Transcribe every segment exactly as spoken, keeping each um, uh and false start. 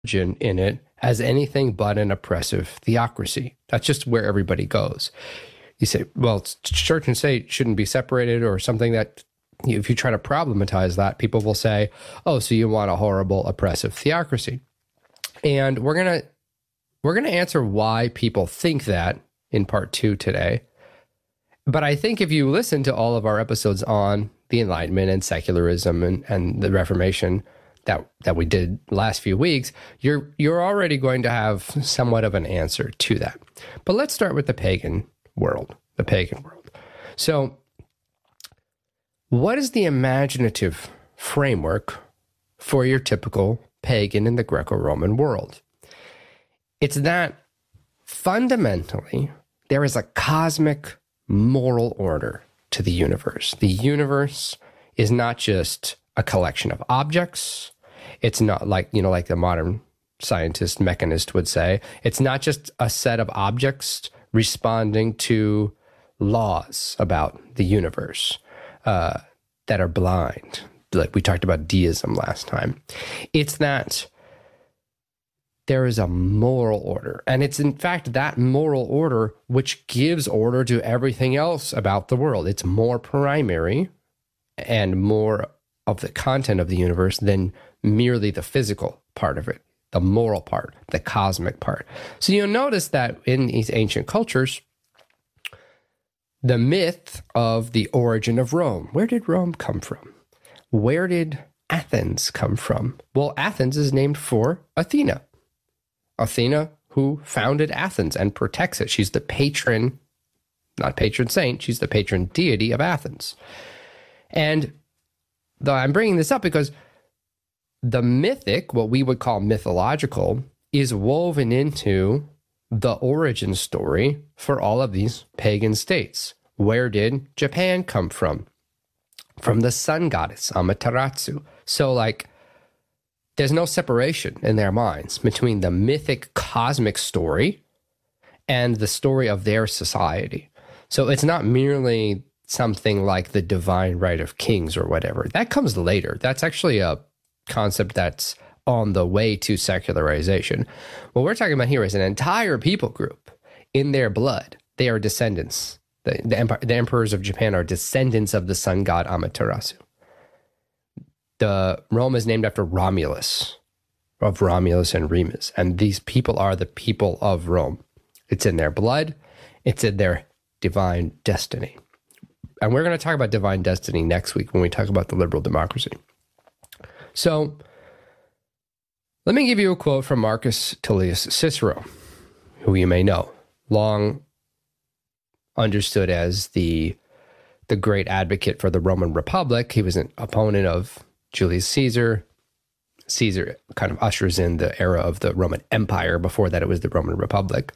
origin in it as anything but an oppressive theocracy. That's just where everybody goes. You say, well, church and state shouldn't be separated or something that, if you try to problematize that, people will say, oh, so you want a horrible, oppressive theocracy. And we're going to we're going to answer why people think that in part two today. But I think if you listen to all of our episodes on the Enlightenment and secularism and, and the Reformation that that we did last few weeks, you're you're already going to have somewhat of an answer to that. But let's start with the pagan world, the pagan world. So what is the imaginative framework for your typical pagan in the Greco-Roman world? It's that fundamentally there is a cosmic moral order to the universe. The universe is not just a collection of objects. It's not like, you know, like the modern scientist, mechanist would say. It's not just a set of objects responding to laws about the universe uh, that are blind. Like we talked about deism last time. It's that there is a moral order. And it's in fact that moral order which gives order to everything else about the world. It's more primary and more of the content of the universe than merely the physical part of it, the moral part, the cosmic part. So you'll notice that in these ancient cultures, the myth of the origin of Rome, where did Rome come from? Where did Athens come from? Well, Athens is named for Athena. Athena, who founded Athens and protects it. She's the patron, not patron saint, she's the patron deity of Athens. And though I'm bringing this up because the mythic, what we would call mythological, is woven into the origin story for all of these pagan states. Where did Japan come from? From the sun goddess, Amaterasu. So like, there's no separation in their minds between the mythic cosmic story and the story of their society. So it's not merely something like the divine right of kings or whatever. That comes later. That's actually a concept that's on the way to secularization. What we're talking about here is an entire people group. In their blood, they are descendants. The, the, empire, the emperors of Japan are descendants of the sun god Amaterasu. The Rome is named after Romulus, of Romulus and Remus. And these people are the people of Rome. It's in their blood. It's in their divine destiny. And we're going to talk about divine destiny next week when we talk about the liberal democracy. So let me give you a quote from Marcus Tullius Cicero, who you may know, long understood as the, the great advocate for the Roman Republic. He was an opponent of Julius Caesar. Caesar kind of ushers in the era of the Roman Empire. Before that, it was the Roman Republic.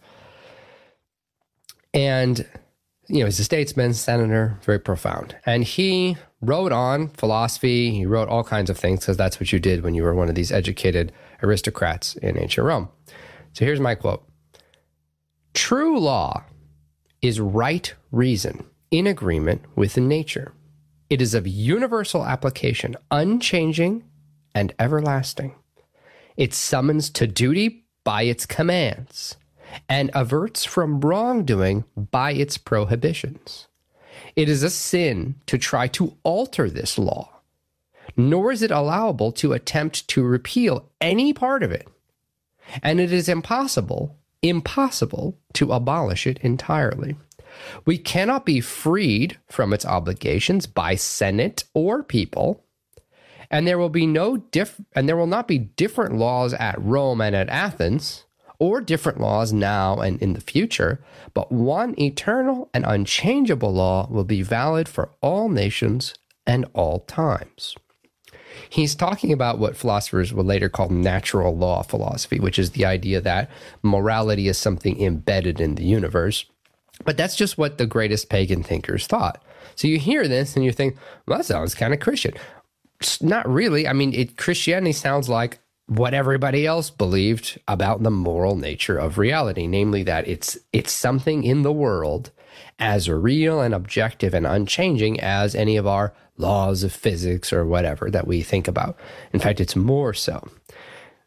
And, you know, he's a statesman, senator, very profound. And he wrote on philosophy. He wrote all kinds of things because that's what you did when you were one of these educated aristocrats in ancient Rome. So here's my quote. True law is right reason in agreement with nature. It is of universal application, unchanging and everlasting. It summons to duty by its commands and averts from wrongdoing by its prohibitions. It is a sin to try to alter this law, nor is it allowable to attempt to repeal any part of it. And it is impossible, impossible to abolish it entirely. We cannot be freed from its obligations by Senate or people, and there will be no diff- and there will not be different laws at Rome and at Athens, or different laws now and in the future, but one eternal and unchangeable law will be valid for all nations and all times. He's talking about what philosophers would later call natural law philosophy, which is the idea that morality is something embedded in the universe. But that's just what the greatest pagan thinkers thought. So you hear this and you think, well, that sounds kind of Christian. It's not really. I mean, it, Christianity sounds like what everybody else believed about the moral nature of reality, namely that it's it's something in the world as real and objective and unchanging as any of our laws of physics or whatever that we think about. In fact, it's more so.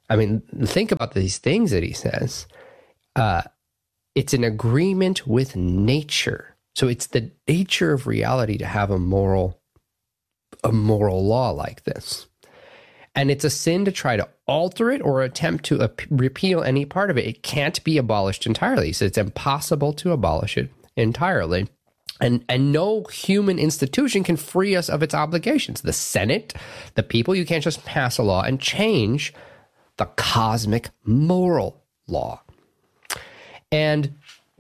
I mean, think about these things that he says. Uh, it's an agreement with nature. So it's the nature of reality to have a moral, a moral law like this. And it's a sin to try to alter it or attempt to ap- repeal any part of it. It can't be abolished entirely. So it's impossible to abolish it entirely. And, and no human institution can free us of its obligations. The Senate, the people, you can't just pass a law and change the cosmic moral law. And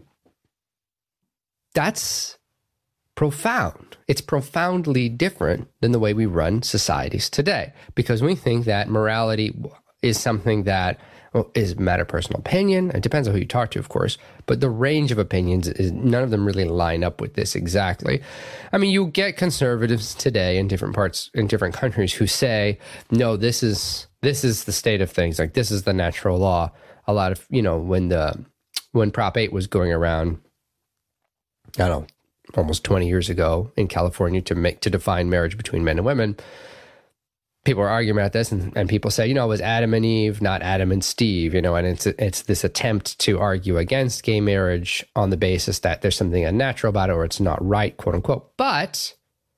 that's profound. It's profoundly different than the way we run societies today, because we think that morality is something that well, is a matter of personal opinion. It depends on who you talk to, of course, but the range of opinions, is none of them really line up with this exactly. I mean, you get conservatives today in different parts, in different countries who say, no, this is, this is the state of things. Like, this is the natural law. A lot of, you know, when the, when Prop eight was going around, I don't know, almost twenty years ago in California to make, to define marriage between men and women, people are arguing about this, and, and people say, you know, it was Adam and Eve, not Adam and Steve, you know, and it's it's this attempt to argue against gay marriage on the basis that there's something unnatural about it or it's not right, quote unquote. But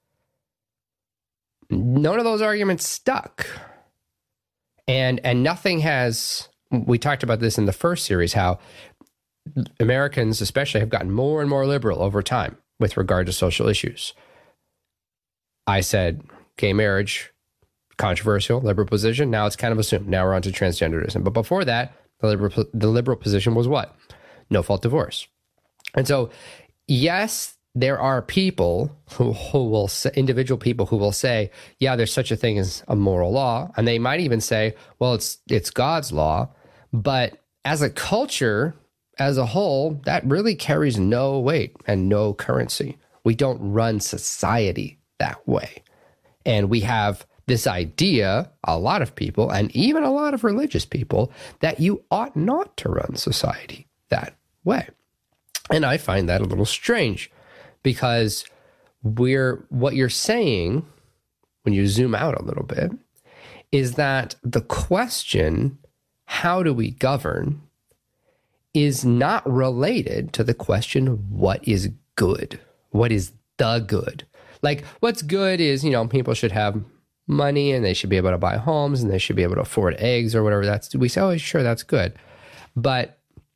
none of those arguments stuck. And and nothing has, we talked about this in the first series, how Americans especially have gotten more and more liberal over time with regard to social issues. I said gay marriage, controversial, liberal position. Now it's kind of assumed. Now we're on to transgenderism. But before that, the liberal, the liberal position was what? No fault divorce. And so, yes, there are people who, who will say, individual people who will say, yeah, there's such a thing as a moral law. And they might even say, well, it's it's God's law. But as a culture, as a whole, that really carries no weight and no currency. We don't run society that way. And we have this idea, a lot of people, and even a lot of religious people, that you ought not to run society that way. And I find that a little strange, because we're, what you're saying, when you zoom out a little bit, is that the question, how do we govern, is not related to the question, what is good? What is the good? Like, what's good is, you know, people should have money and they should be able to buy homes and they should be able to afford eggs or whatever. That's, we say, oh, sure, that's good. But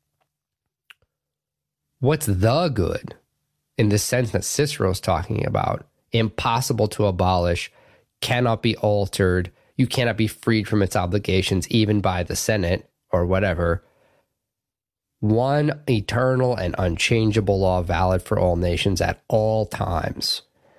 what's the good in the sense that Cicero's talking about? Impossible to abolish, cannot be altered, you cannot be freed from its obligations, even by the Senate or whatever. One eternal and unchangeable law valid for all nations at all times.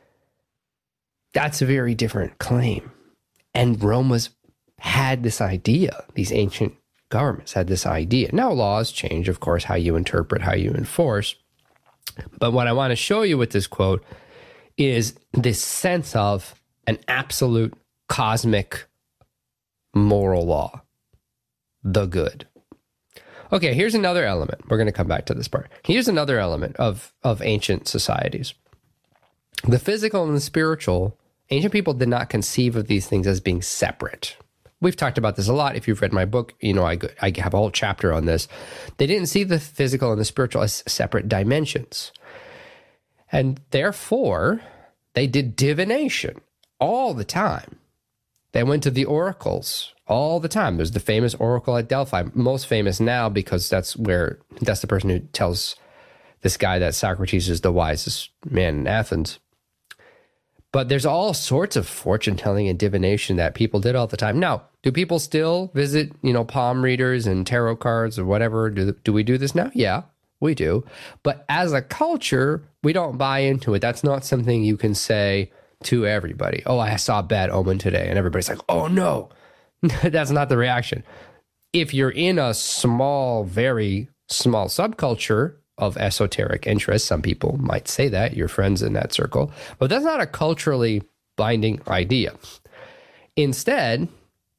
That's a very different claim. And Rome was, had this idea. These ancient governments had this idea. Now laws change, of course, how you interpret, how you enforce. But what I want to show you with this quote is this sense of an absolute cosmic moral law, the good. Okay, here's another element. We're going to come back to this part. Here's another element of, of ancient societies. The physical and the spiritual, ancient people did not conceive of these things as being separate. We've talked about this a lot. If you've read my book, you know I, I have a whole chapter on this. They didn't see the physical and the spiritual as separate dimensions. And therefore, they did divination all the time. They went to the oracles all the time. There's the famous oracle at Delphi, most famous now because that's where, that's the person who tells this guy that Socrates is the wisest man in Athens. But there's all sorts of fortune telling and divination that people did all the time. Now, do people still visit, you know, palm readers and tarot cards or whatever? Do, do we do this now? Yeah, we do. But as a culture, we don't buy into it. That's not something you can say to everybody. Oh, I saw a bad omen today. And everybody's like, oh no. That's not the reaction. If you're in a small, very small subculture of esoteric interest, some people might say that, your friends in that circle, but that's not a culturally binding idea. Instead,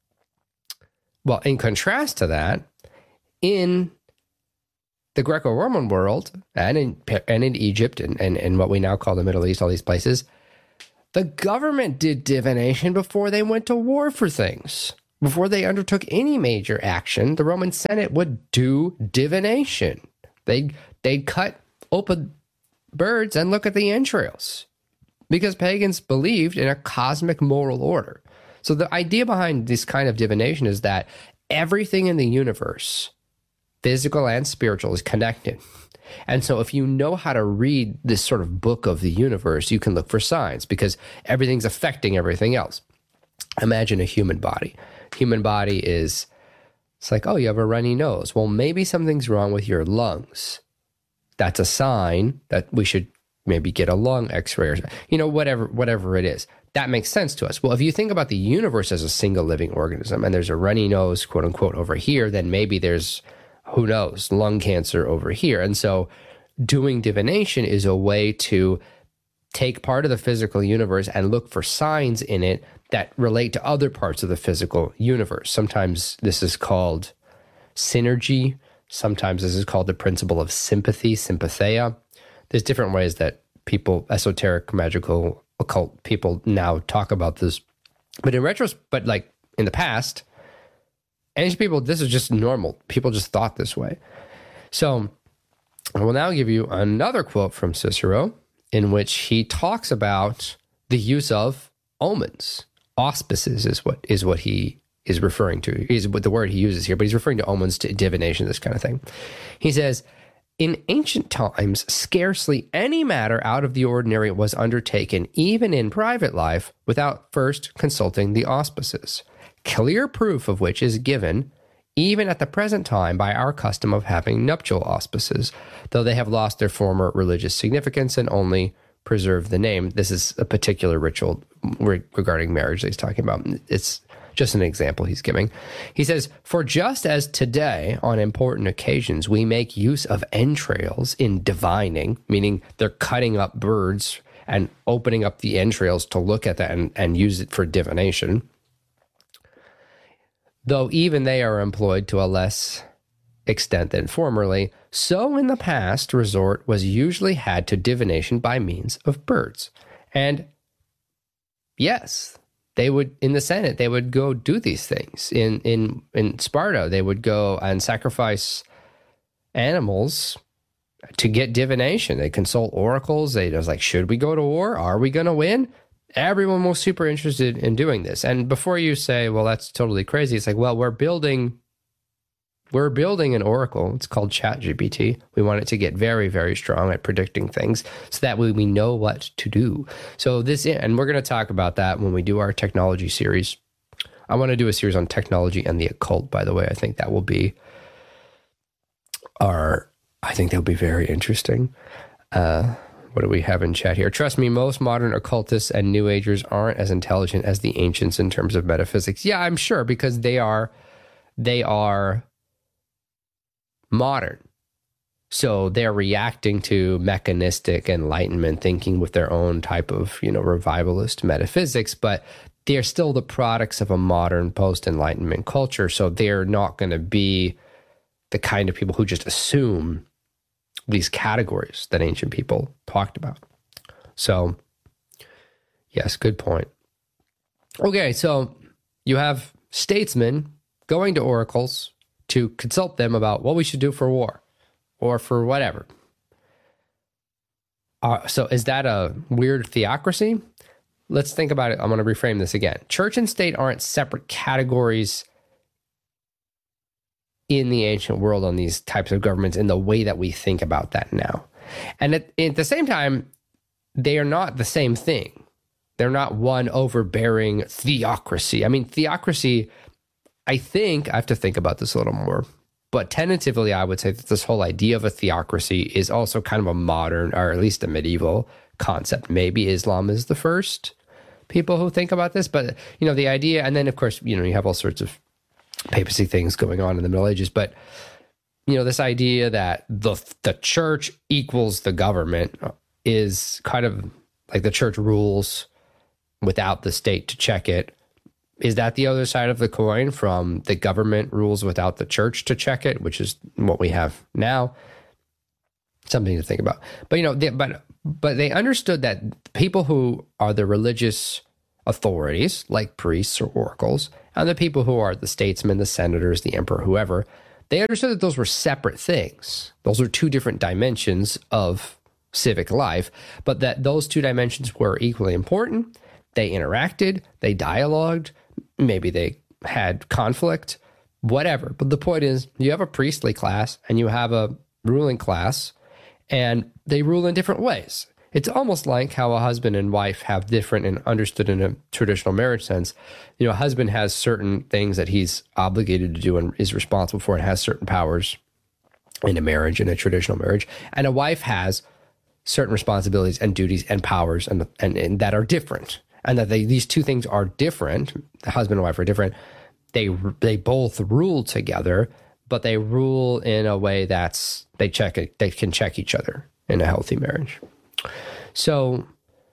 well, in contrast to that, in the Greco-Roman world and in, and in Egypt and, and, and what we now call the Middle East, all these places, the government did divination before they went to war for things. Before they undertook any major action, the Roman Senate would do divination. They'd, they'd cut open birds and look at the entrails because pagans believed in a cosmic moral order. So the idea behind this kind of divination is that everything in the universe, physical and spiritual, is connected. And so if you know how to read this sort of book of the universe, you can look for signs because everything's affecting everything else. Imagine a human body. Human body is, it's like, oh, you have a runny nose. Well, maybe something's wrong with your lungs. That's a sign that we should maybe get a lung x-ray or, you know, whatever, whatever it is. That makes sense to us. Well, if you think about the universe as a single living organism and there's a runny nose, quote unquote, over here, then maybe there's, who knows, lung cancer over here. And so doing divination is a way to take part of the physical universe and look for signs in it that relate to other parts of the physical universe. Sometimes this is called synergy. Sometimes this is called the principle of sympathy, sympatheia. There's different ways that people, esoteric, magical, occult people now talk about this. But in retrospect, but like in the past, ancient people, this is just normal. People just thought this way. So I will now give you another quote from Cicero in which he talks about the use of omens. Auspices is what is what he is referring to, is what the word he uses here, but he's referring to omens, to divination, this kind of thing. He says, in ancient times, scarcely any matter out of the ordinary was undertaken, even in private life, without first consulting the auspices. Clear proof of which is given, even at the present time, by our custom of having nuptial auspices, though they have lost their former religious significance and only preserve the name. This is a particular ritual re- regarding marriage that he's talking about. It's just an example he's giving. He says, for just as today, on important occasions, we make use of entrails in divining, meaning they're cutting up birds and opening up the entrails to look at that and, and use it for divination, though even they are employed to a less extent than formerly, so in the past resort was usually had to divination by means of birds. And yes, they would, in the Senate, they would go do these things. In in in Sparta, they would go and sacrifice animals to get divination. They consult oracles. They was like, should we go to war? Are we going to win? Everyone was super interested in doing this. And before you say, well, that's totally crazy, it's like, well, we're building We're building an oracle. It's called ChatGPT. We want it to get very, very strong at predicting things so that way we know what to do. So this, and we're going to talk about that when we do our technology series. I want to do a series on technology and the occult, by the way. I think that will be our, I think that'll be very interesting. Uh, what do we have in chat here? Trust me, most modern occultists and New Agers aren't as intelligent as the ancients in terms of metaphysics. Yeah, I'm sure, because they are, they are modern. So they're reacting to mechanistic enlightenment thinking with their own type of, you know, revivalist metaphysics, but they're still the products of a modern post-enlightenment culture. So they're not going to be the kind of people who just assume these categories that ancient people talked about. So yes, good point. Okay, so you have statesmen going to oracles to consult them about what we should do for war or for whatever. Uh, so is that a weird theocracy? Let's think about it. I'm going to reframe this again. Church and state aren't separate categories in the ancient world on these types of governments in the way that we think about that now. And at, at the same time, they are not the same thing. They're not one overbearing theocracy. I mean, theocracy, I think, I have to think about this a little more, but tentatively, I would say that this whole idea of a theocracy is also kind of a modern, or at least a medieval concept. Maybe Islam is the first people who think about this, but, you know, the idea, and then, of course, you know, you have all sorts of papacy things going on in the Middle Ages, but, you know, this idea that the the church equals the government is kind of like the church rules without the state to check it. Is that the other side of the coin from the government rules without the church to check it, which is what we have now? Something to think about. But, you know, they, but but they understood that people who are the religious authorities, like priests or oracles, And the people who are the statesmen, the senators, the emperor, whoever, they understood that those were separate things. Those are two different dimensions of civic life, but that those two dimensions were equally important. They interacted, they dialogued, maybe they had conflict, whatever. But the point is, you have a priestly class and you have a ruling class, and they rule in different ways. It's almost like how a husband and wife have different and understood in a traditional marriage sense. You know, a husband has certain things that he's obligated to do and is responsible for and has certain powers in a marriage, in a traditional marriage. And a wife has certain responsibilities and duties and powers and, and, and that are different. And that they, these two things are different. The husband and wife are different. They they both rule together, but they rule in a way that's they check it. They can check each other in a healthy marriage. So,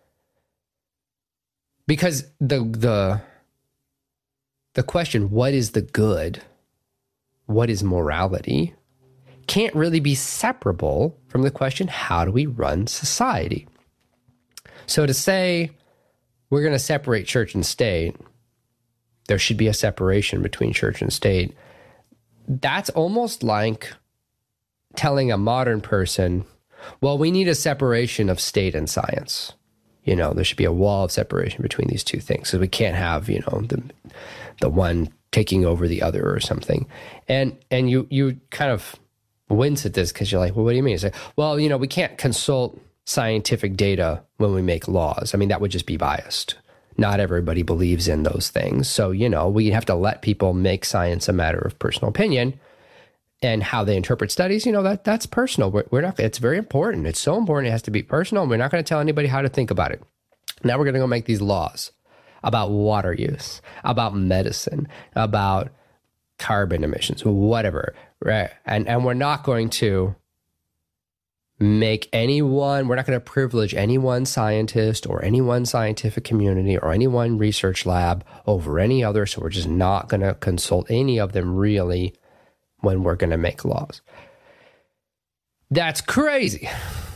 because the the the question, what is the good? What is morality? Can't really be separable from the question, how do we run society? So to say we're going to separate church and state, there should be a separation between church and state, that's almost like telling a modern person, well, we need a separation of state and science. You know, there should be a wall of separation between these two things. So we can't have, you know, the the one taking over the other or something. And and you you kind of wince at this because you're like, well, what do you mean? It's like, well, you know, we can't consult scientific data when we make laws. I mean, that would just be biased. Not everybody believes in those things. So, you know, we have to let people make science a matter of personal opinion. And how they interpret studies, you know, that that's personal. We're, we're not, it's very important. It's so important. It has to be personal. We're not going to tell anybody how to think about it. Now we're going to go make these laws about water use, about medicine, about carbon emissions, whatever, right? And, and we're not going to make anyone, we're not going to privilege any one scientist or any one scientific community or any one research lab over any other. So we're just not going to consult any of them really when we're going to make laws. That's crazy.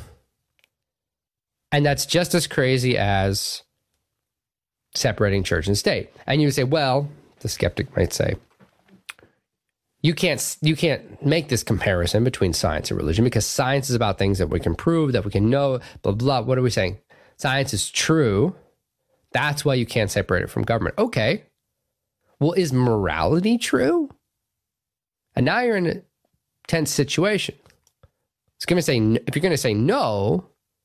And that's just as crazy as separating church and state. And you say, well, the skeptic might say, you can't you can't make this comparison between science and religion because science is about things that we can prove, that we can know, blah, blah. What are we saying? Science is true. That's why you can't separate it from government. Okay. Well, is morality true? And now you're in a tense situation. It's going to say, if you're going to say no,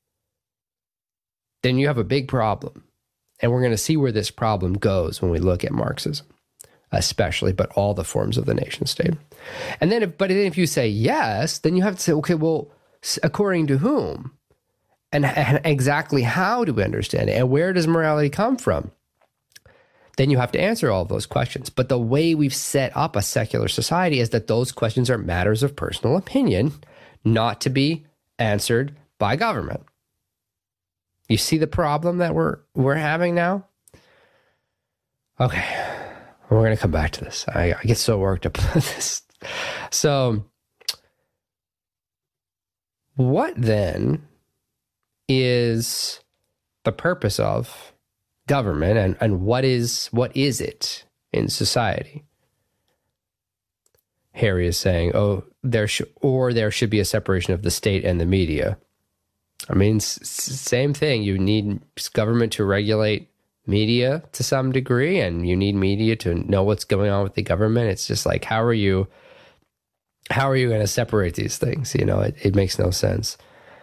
then you have a big problem. And we're going to see where this problem goes when we look at Marxism, especially, but all the forms of the nation state. And then, if, but then if you say yes, then you have to say, okay, well, according to whom? And, and exactly how do we understand it? And where does morality come from? Then you have to answer all of those questions. But the way we've set up a secular society is that those questions are matters of personal opinion, not to be answered by government. You see the problem that we're we're having now? Okay, we're going to come back to this. I, I get so worked up on this. So, what then is the purpose of government, and, and what is what is it in society? Harry is saying, oh, there should, or there should be a separation of the state and the media. I mean, s- same thing. You need government to regulate media to some degree, and you need media to know what's going on with the government. It's just like, how are you, how are you going to separate these things? You know, it, it makes no sense.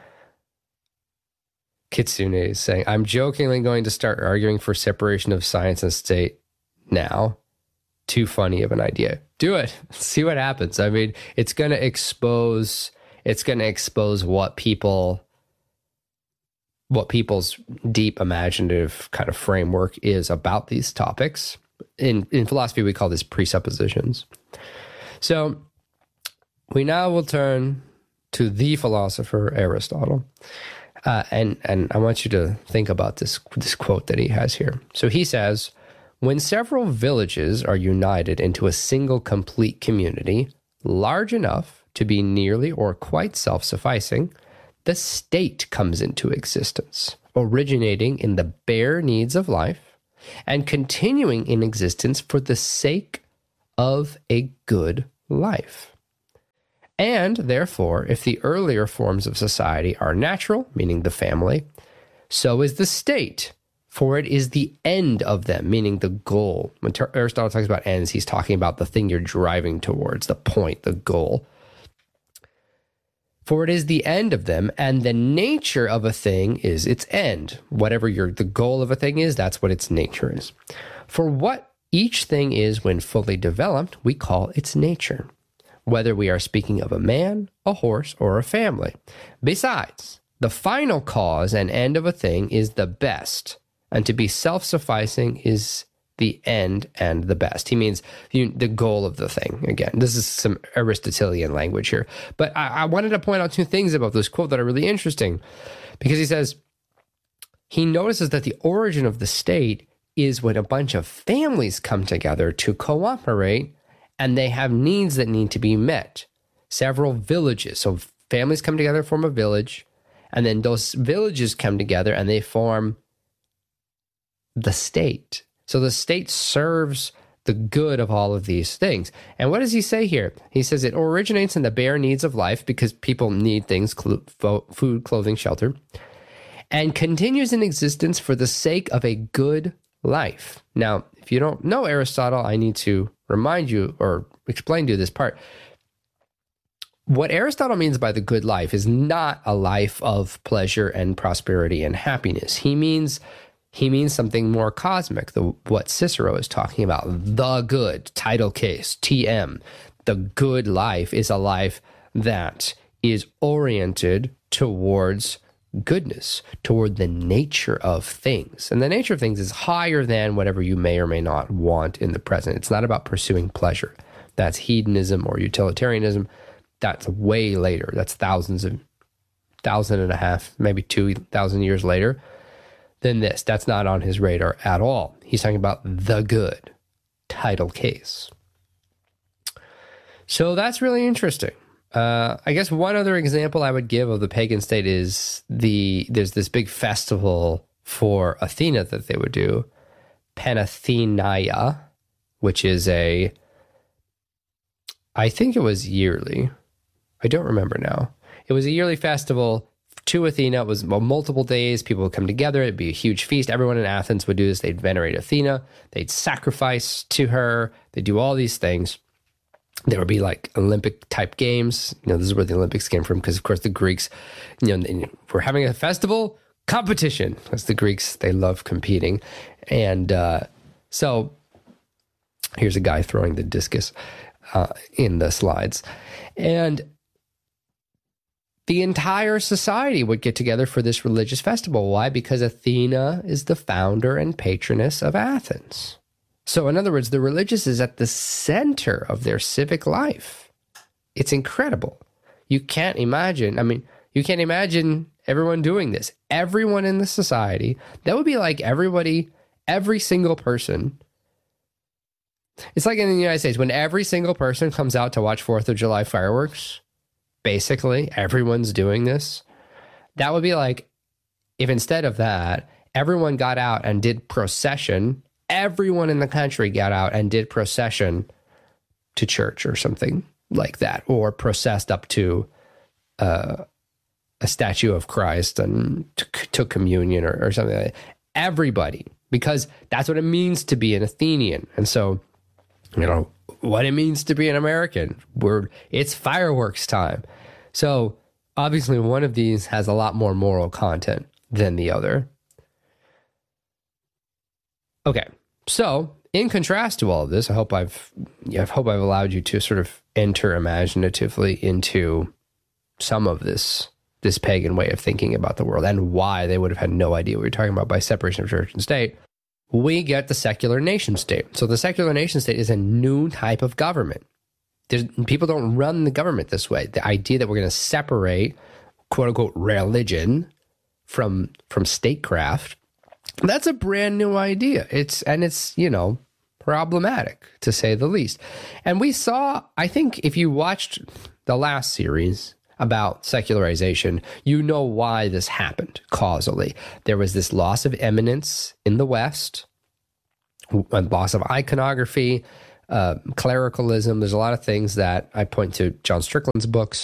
Kitsune is saying, I'm jokingly going to start arguing for separation of science and state now. Too funny of an idea. Do it. See what happens. I mean, it's going to expose, it's going to expose what people, what people's deep imaginative kind of framework is about these topics. In, in philosophy, we call this presuppositions. So we now will turn to the philosopher Aristotle. Uh, and and I want you to think about this this quote that he has here. So he says, when several villages are united into a single complete community, large enough to be nearly or quite self-sufficing, the state comes into existence, originating in the bare needs of life, and continuing in existence for the sake of a good life. And therefore, if the earlier forms of society are natural, meaning the family, so is the state, for it is the end of them, meaning the goal. When Aristotle talks about ends, he's talking about the thing you're driving towards, the point, the goal. For it is the end of them, and the nature of a thing is its end. Whatever your the goal of a thing is, that's what its nature is. For what each thing is when fully developed, we call its nature, whether we are speaking of a man, a horse, or a family. Besides, the final cause and end of a thing is the best, and to be self-sufficing is the end and the best. He means you, the goal of the thing. Again, this is some Aristotelian language here. But I, I wanted to point out two things about this quote that are really interesting, because he says, he notices that the origin of the state is when a bunch of families come together to cooperate, and they have needs that need to be met. Several villages. So families come together, form a village, and then those villages come together and they form the state. So the state serves the good of all of these things. And what does he say here? He says it originates in the bare needs of life, because people need things, food, clothing, shelter, and continues in existence for the sake of a good life. Now, if you don't know Aristotle, I need to remind you or explain to you this part. What Aristotle means by the good life is not a life of pleasure and prosperity and happiness. He means He means something more cosmic, the, what Cicero is talking about, the good, title case, T M. The good life is a life that is oriented towards goodness, toward the nature of things. And the nature of things is higher than whatever you may or may not want in the present. It's not about pursuing pleasure. That's hedonism or utilitarianism. That's way later. That's thousands of, thousand and a half, maybe two thousand years later than this. That's not on his radar at all. He's talking about the good, title case. So that's really interesting. Uh, I guess one other example I would give of the pagan state is the there's this big festival for Athena that they would do, Panathenaia, which is a, I think it was yearly. I don't remember now. It was a yearly festival to Athena. It was multiple days. People would come together. It'd be a huge feast. Everyone in Athens would do this. They'd venerate Athena. They'd sacrifice to her. They'd do all these things. There would be like Olympic type games. You know, this is where the Olympics came from, because of course the Greeks, you know, we're having a festival competition. Because the Greeks, they love competing. And uh, so here's a guy throwing the discus uh, in the slides. And the entire society would get together for this religious festival. Why? Because Athena is the founder and patroness of Athens. So in other words, the religious is at the center of their civic life. It's incredible. You can't imagine, I mean, you can't imagine everyone doing this. Everyone in the society, that would be like everybody, every single person. It's like in the United States, when every single person comes out to watch fourth of July fireworks, basically, everyone's doing this. That would be like if instead of that, everyone got out and did procession, everyone in the country got out and did procession to church or something like that, or processed up to uh, a statue of Christ and took, took communion or, or something like that. Everybody, because that's what it means to be an Athenian. And so, you know, what it means to be an American. We're, it's fireworks time. So obviously one of these has a lot more moral content than the other. Okay, so in contrast to all of this, I hope I've, I hope I've allowed you to sort of enter imaginatively into some of this, this pagan way of thinking about the world and why they would have had no idea what we were talking about by separation of church and state. We get the secular nation state. So the secular nation state is a new type of government. There's, people don't run the government this way. The idea that we're going to separate, quote unquote, religion from from statecraft, that's a brand new idea. It's and it's, you know, problematic to say the least. And we saw, I think if you watched the last series about secularization, you know why this happened causally. There was this loss of eminence in the West, and loss of iconography, uh, clericalism. There's a lot of things that I point to John Strickland's books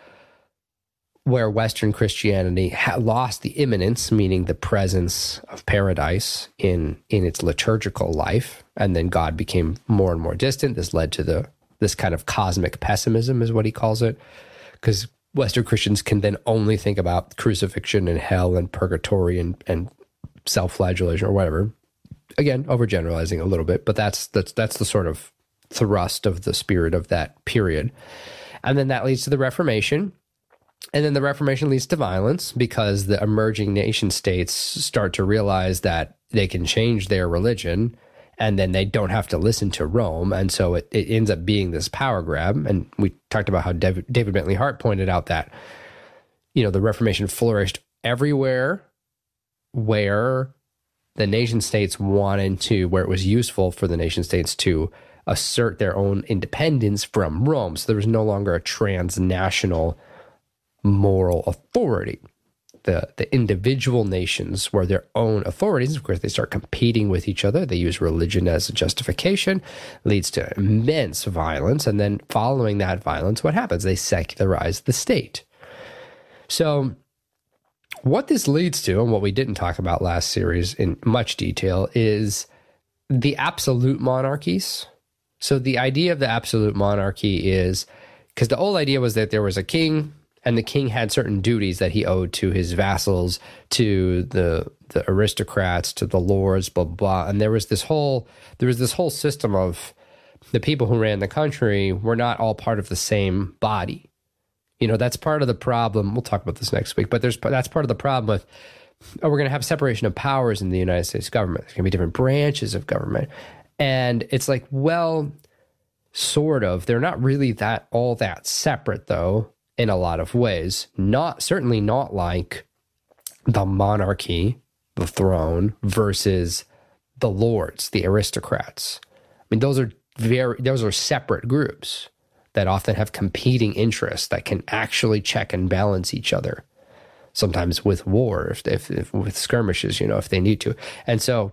where Western Christianity ha- lost the immanence, meaning the presence of paradise in, in its liturgical life. And then God became more and more distant. This led to the this kind of cosmic pessimism is what he calls it, because Western Christians can then only think about crucifixion and hell and purgatory and, and self-flagellation or whatever. Again, overgeneralizing a little bit, but that's that's that's the sort of thrust of the spirit of that period. And then that leads to the Reformation. And then the Reformation leads to violence because the emerging nation states start to realize that they can change their religion and then they don't have to listen to Rome. And so it, it ends up being this power grab. And we talked about how David, David Bentley Hart pointed out that, you know, the Reformation flourished everywhere where the nation states wanted to, where it was useful for the nation states to assert their own independence from Rome. So there was no longer a transnational moral authority. The, the individual nations were their own authorities. Of course, they start competing with each other. They use religion as a justification, leads to immense violence. And then following that violence, what happens? They secularize the state. So what this leads to, and what we didn't talk about last series in much detail, is the absolute monarchies. So the idea of the absolute monarchy is, because the old idea was that there was a king, and the king had certain duties that he owed to his vassals, to the the aristocrats, to the lords, blah, blah, blah. And there was this whole there was this whole system of the people who ran the country were not all part of the same body. You know, that's part of the problem. We'll talk about this next week, but there's that's part of the problem with, oh, we're going to have separation of powers in the United States government. There's going to be different branches of government. And it's like, well, sort of. They're not really that all that separate, though, in a lot of ways. Not certainly not like the monarchy, the throne, versus the lords, the aristocrats. I mean, those are very those are separate groups that often have competing interests that can actually check and balance each other. Sometimes with war, if, if, if with skirmishes, you know, if they need to. And so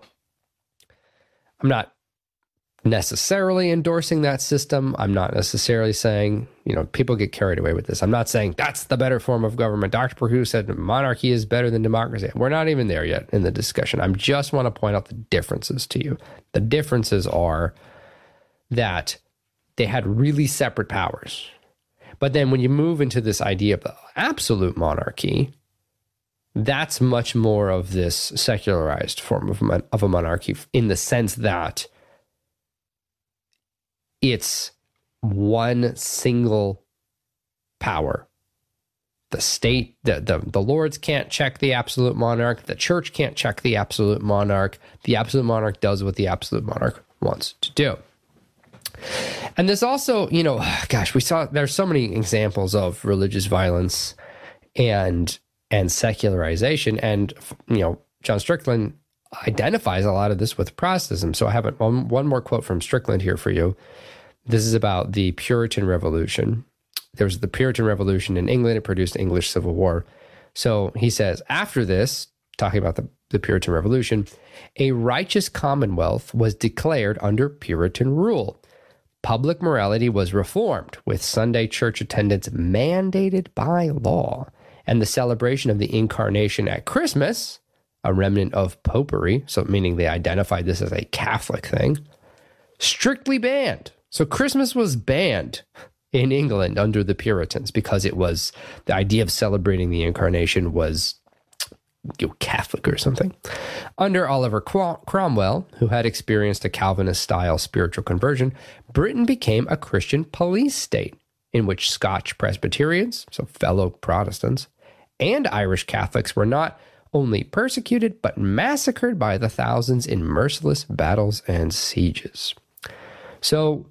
I'm not necessarily endorsing that system. I'm not necessarily saying, you know, people get carried away with this. I'm not saying that's the better form of government. Doctor Perdue said monarchy is better than democracy. We're not even there yet in the discussion. I just want to point out the differences to you. The differences are that they had really separate powers. But then when you move into this idea of the absolute monarchy, that's much more of this secularized form of, mon- of a monarchy, in the sense that it's one single power. The state, the, the, the lords can't check the absolute monarch. The church can't check the absolute monarch. The absolute monarch does what the absolute monarch wants to do. And there's also, you know, gosh, we saw, there's so many examples of religious violence and and secularization. And, you know, John Strickland identifies a lot of this with Protestantism. So I have one, one more quote from Strickland here for you. This is about the Puritan Revolution. There was the Puritan Revolution in England. It produced the English Civil War. So he says, after this, talking about the, the Puritan Revolution, a righteous commonwealth was declared under Puritan rule. Public morality was reformed, with Sunday church attendance mandated by law, and the celebration of the Incarnation at Christmas, a remnant of popery, so meaning they identified this as a Catholic thing, strictly banned. So Christmas was banned in England under the Puritans because it was, the idea of celebrating the Incarnation was, you know, Catholic or something. Under Oliver Cromwell, who had experienced a Calvinist-style spiritual conversion, Britain became a Christian police state in which Scotch Presbyterians, so fellow Protestants, and Irish Catholics were not only persecuted, but massacred by the thousands in merciless battles and sieges. So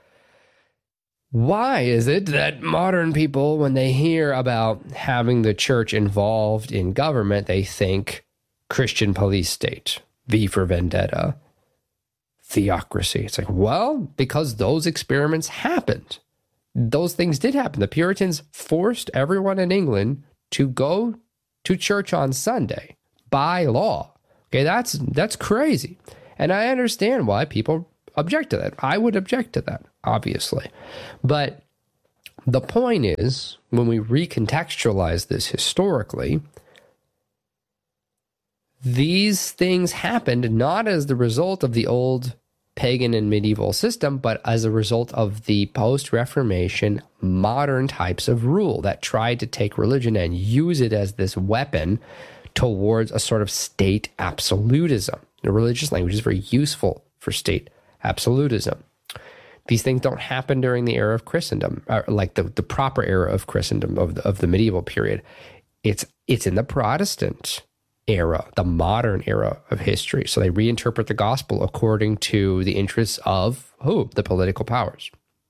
why is it that modern people, when they hear about having the church involved in government, they think Christian police state, V for Vendetta, theocracy? It's like, well, because those experiments happened. Those things did happen. The Puritans forced everyone in England to go to church on Sunday by law. Okay, that's that's crazy. And I understand why people object to that. I would object to that, obviously. But the point is, when we recontextualize this historically, these things happened not as the result of the old pagan and medieval system, but as a result of the post-Reformation modern types of rule that tried to take religion and use it as this weapon towards a sort of state absolutism. The religious language is very useful for state absolutism. These things don't happen during the era of Christendom, or like the, the proper era of Christendom, of the, of the medieval period. It's, it's in the Protestant era, the modern era of history. So they reinterpret the gospel according to the interests of who? The political powers.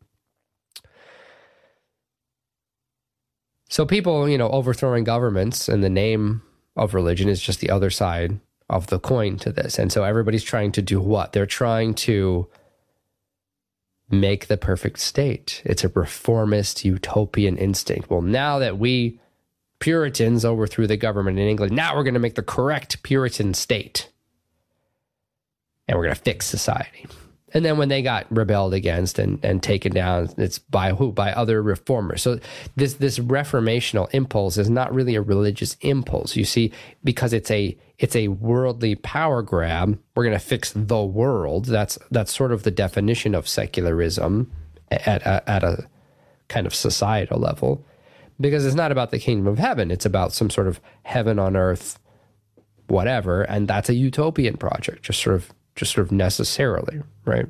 So people, you know, overthrowing governments in the name of religion is just the other side of the coin to this. And so everybody's trying to do what? They're trying to make the perfect state. It's a reformist utopian instinct. Well, now that we Puritans overthrew the government in England, now we're going to make the correct Puritan state. And we're going to fix society. And then when they got rebelled against and, and taken down, it's by who? By other reformers. So this this reformational impulse is not really a religious impulse. You see, because it's a it's a worldly power grab. We're going to fix the world. That's that's sort of the definition of secularism at at, at a kind of societal level. Because it's not about the kingdom of heaven. It's about some sort of heaven on earth, whatever. And that's a utopian project, just sort of just sort of necessarily, right?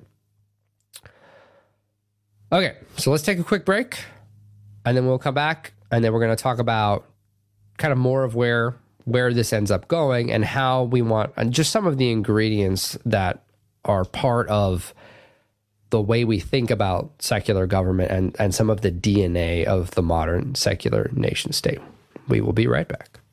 Okay, so let's take a quick break, and then we'll come back, and then we're going to talk about kind of more of where where this ends up going and how we want, and just some of the ingredients that are part of the way we think about secular government and, and some of the D N A of the modern secular nation state. We will be right back.